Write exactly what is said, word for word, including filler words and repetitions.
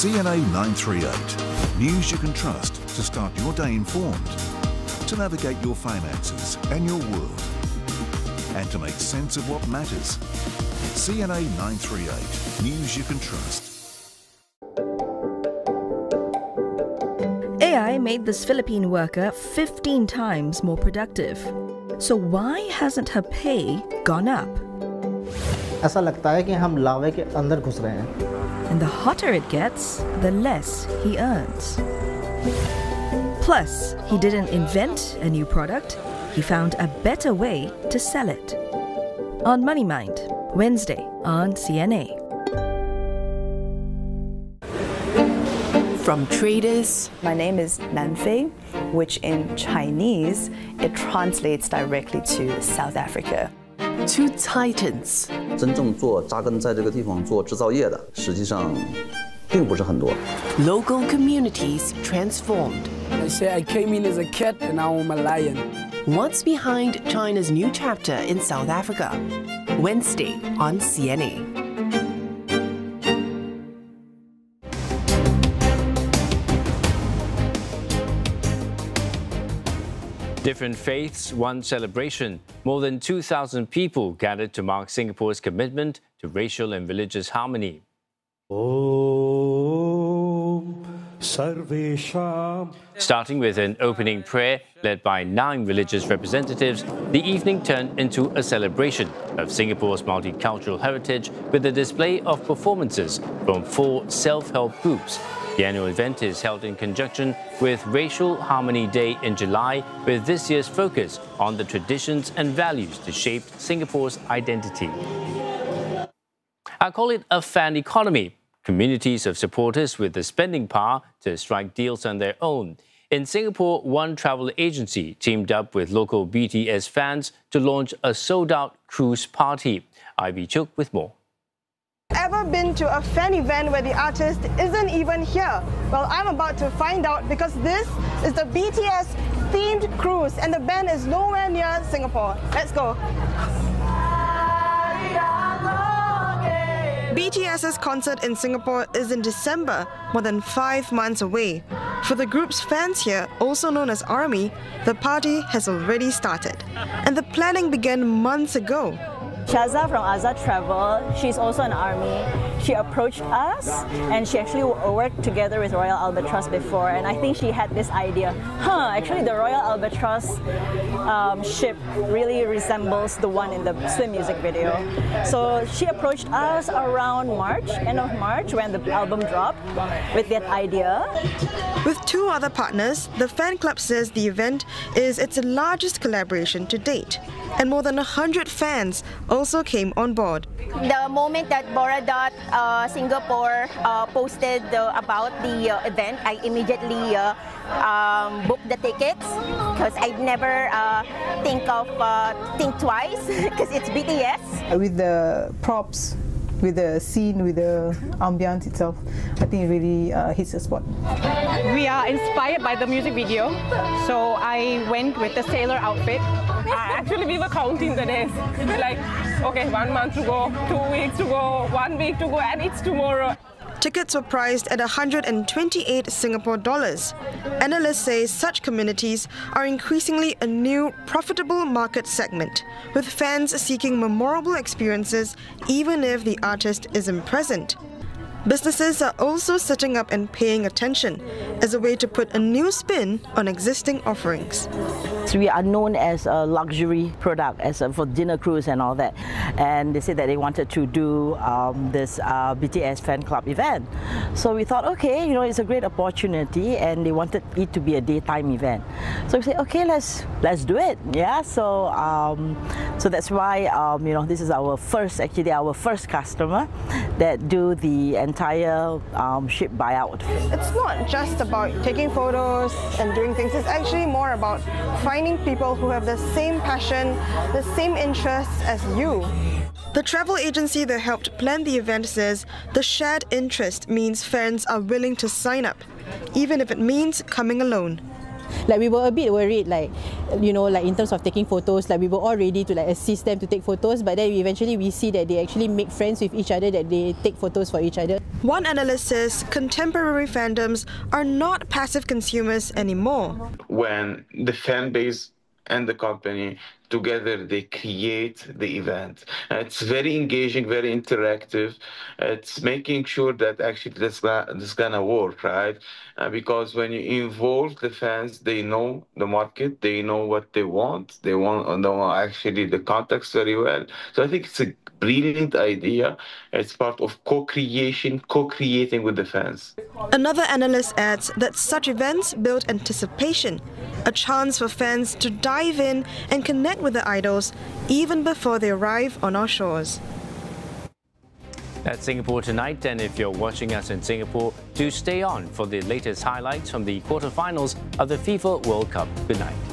C N A nine three eight. News you can trust to start your day informed, to navigate your finances and your world, and to make sense of what matters. C N A nine three eight. News you can trust. A I made this Philippine worker fifteen times more productive. So why hasn't her pay gone up? ऐसा लगता है कि हम लावे के अंदर घुस रहे हैं. And the hotter it gets, the less he earns. Plus, he didn't invent a new product, he found a better way to sell it. On Money Mind, Wednesday on C N A. From traders. My name is Nanfei, which in Chinese, it translates directly to South Africa. To titans. 真正做扎根在这个地方做制造业的，实际上并不是很多。 Local communities transformed. I say I came in as a cat and now I'm a lion. What's behind China's new chapter in South Africa? Wednesday on C N A. Different faiths, one celebration. More than two thousand people gathered to mark Singapore's commitment to racial and religious harmony. Starting with an opening prayer led by nine religious representatives, the evening turned into a celebration of Singapore's multicultural heritage with a display of performances from four self-help groups. The annual event is held in conjunction with Racial Harmony Day in July, with this year's focus on the traditions and values that shaped Singapore's identity. I call it a fan economy. Communities of supporters with the spending power to strike deals on their own. In Singapore, one travel agency teamed up with local B T S fans to launch a sold-out cruise party. Ivy Chuk with more. Ever been to a fan event where the artist isn't even here? Well, I'm about to find out because this is the B T S themed cruise and the band is nowhere near Singapore. Let's go. B T S's concert in Singapore is in December, more than five months away. For the group's fans here, also known as ARMY, the party has already started. And the planning began months ago. Shaza from Azad Travel, she's also an ARMY. She approached us and she actually worked together with Royal Albatross before, and I think she had this idea, huh, actually the Royal Albatross um, ship really resembles the one in the Swim music video. So she approached us around March, end of March, when the album dropped, with that idea. With two other partners, the fan club says the event is its largest collaboration to date. And more than one hundred fans also came on board. The moment that Boradot uh, Singapore uh, posted uh, about the uh, event, I immediately uh, um, booked the tickets because I'd never uh, think of uh, think twice because it's B T S. With the props, with the scene, with the ambience itself, I think it really uh, hits the spot. We are inspired by the music video, so I went with the sailor outfit. Actually, we were counting the days. Like, okay, one month to go, two weeks to go, one week to go, and it's tomorrow. Tickets were priced at one hundred twenty-eight Singapore dollars. Analysts say such communities are increasingly a new, profitable market segment, with fans seeking memorable experiences even if the artist isn't present. Businesses are also setting up and paying attention as a way to put a new spin on existing offerings. So we are known as a luxury product, as a, for dinner cruise and all that. And they said that they wanted to do um, this uh, B T S fan club event. So we thought, okay, you know, it's a great opportunity, and they wanted it to be a daytime event. So we said, okay, let's let's do it. Yeah. So um, so that's why um, you know, this is our first, actually our first customer that do the entire um, ship buyout. It's not just about taking photos and doing things. It's actually more about finding people who have the same passion, the same interests as you. The travel agency that helped plan the event says the shared interest means fans are willing to sign up, even if it means coming alone. Like we were a bit worried, like, you know, like in terms of taking photos, like we were all ready to like assist them to take photos, but then eventually we see that they actually make friends with each other, that they take photos for each other. One analyst says contemporary fandoms are not passive consumers anymore. When the fan base and the company together, they create the event. It's very engaging, very interactive. It's making sure that actually this this gonna work, right? Uh, because when you involve the fans, they know the market, they know what they want, they want know actually the context very well. So I think it's a brilliant idea. It's part of co-creation, co-creating with the fans. Another analyst adds that such events build anticipation, a chance for fans to dive in and connect with the idols even before they arrive on our shores. That's Singapore Tonight, and if you're watching us in Singapore, do stay on for the latest highlights from the quarterfinals of the FIFA World Cup. Good night.